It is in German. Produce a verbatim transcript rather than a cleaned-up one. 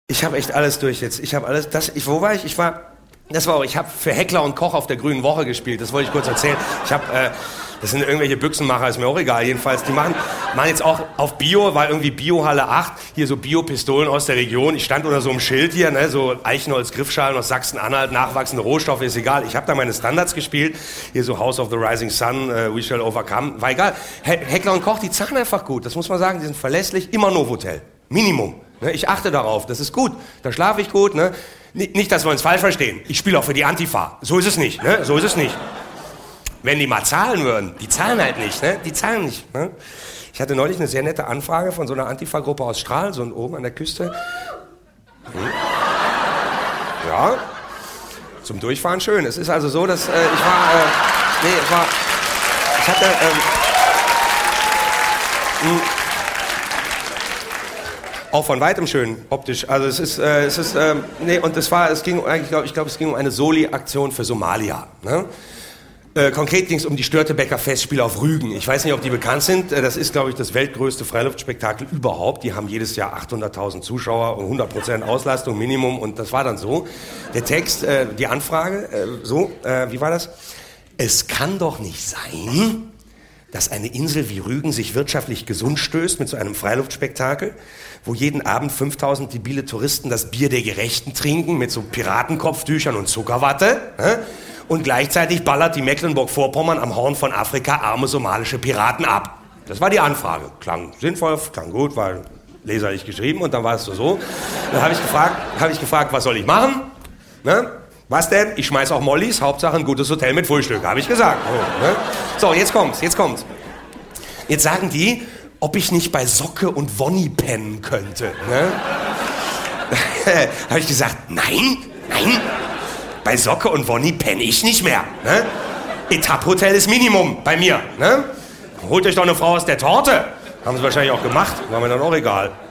Ich habe echt alles durch jetzt. Ich habe alles. Das, ich, wo war ich? Ich war. Das war auch. Ich habe für Heckler und Koch auf der Grünen Woche gespielt. Das wollte ich kurz erzählen. Ich habe. Äh, das sind irgendwelche Büchsenmacher, ist mir auch egal. Jedenfalls, die machen, machen jetzt auch auf Bio, war irgendwie Biohalle acht, hier so Bio-Pistolen aus der Region. Ich stand unter so einem Schild hier, ne, so Eichenholz, Griffschalen aus Sachsen-Anhalt, nachwachsende Rohstoffe, ist egal. Ich habe da meine Standards gespielt, hier so House of the Rising Sun, uh, We Shall Overcome, war egal. He Heckler und Koch, die zahlen einfach gut, das muss man sagen, die sind verlässlich, immer Novotel, Minimum. Ne, ich achte darauf, das ist gut, da schlafe ich gut. Ne. Nicht, dass wir uns falsch verstehen, ich spiele auch für die Antifa, so ist es nicht, ne, so ist es nicht. Wenn die mal zahlen würden, die zahlen halt nicht, ne? Die zahlen nicht. Ne? Ich hatte neulich eine sehr nette Anfrage von so einer Antifa-Gruppe aus Stralsund oben an der Küste. Hm. Ja, zum Durchfahren schön. Es ist also so, dass äh, ich war, äh, nee, ich war, ich hatte, ähm, mh, auch von weitem schön, optisch. Also es ist, äh, es ist, äh, nee, und es war, es ging eigentlich, glaub, ich glaube, es ging um eine Soli-Aktion für Somalia. Ne? Äh, konkret ging es um die Störtebeker Festspiele auf Rügen. Ich weiß nicht, ob die bekannt sind. Äh, das ist, glaube ich, das weltgrößte Freiluftspektakel überhaupt. Die haben jedes Jahr achthunderttausend Zuschauer und hundert Prozent Auslastung, Minimum. Und das war dann so. Der Text, äh, die Anfrage, äh, so, äh, wie war das? Es kann doch nicht sein, dass eine Insel wie Rügen sich wirtschaftlich gesund stößt mit so einem Freiluftspektakel, wo jeden Abend fünftausend debile Touristen das Bier der Gerechten trinken mit so Piratenkopftüchern und Zuckerwatte. Äh? Und gleichzeitig ballert die Mecklenburg-Vorpommern am Horn von Afrika arme somalische Piraten ab. Das war die Anfrage. Klang sinnvoll, klang gut, war leserlich geschrieben und dann war es so so. Dann habe ich gefragt, habe ich gefragt, was soll ich machen? Ne? Was denn? Ich schmeiß auch Mollys, Hauptsache ein gutes Hotel mit Frühstück, habe ich gesagt. Oh, ne? So, jetzt kommt's, jetzt kommt's. Jetzt sagen die, ob ich nicht bei Socke und Wonny pennen könnte. Ne? Habe ich gesagt, nein, nein. Bei Socke und Wonny penne ich nicht mehr. Ne? Etapphotel ist Minimum bei mir. Ne? Holt euch doch eine Frau aus der Torte. Haben sie wahrscheinlich auch gemacht. War mir dann auch egal.